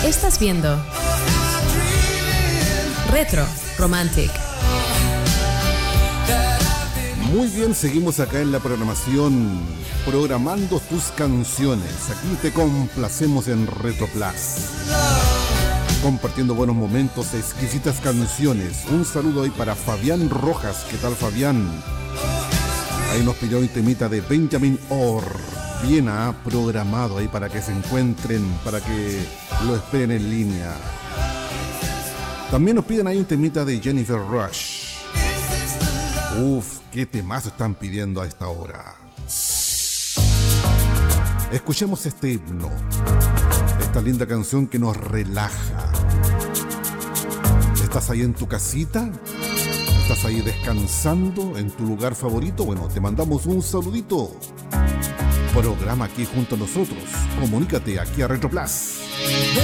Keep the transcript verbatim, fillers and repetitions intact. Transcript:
Estás viendo Retro Romantic. Muy bien, seguimos acá en la programación, programando tus canciones. Aquí te complacemos en Retro Plus, compartiendo buenos momentos, exquisitas canciones. Un saludo ahí para Fabián Rojas. ¿Qué tal, Fabián? Ahí nos pidió un temita de Benjamin Orr. Bien ah, programado ahí para que se encuentren, para que lo esperen en línea. También nos piden ahí un temita de Jennifer Rush. Uf, qué temazo están pidiendo a esta hora. Escuchemos este himno, esta linda canción que nos relaja. ¿Estás ahí en tu casita? ¿Estás ahí descansando en tu lugar favorito? Bueno, te mandamos un saludito. Programa aquí junto a nosotros. Comunícate aquí a Retro Plus.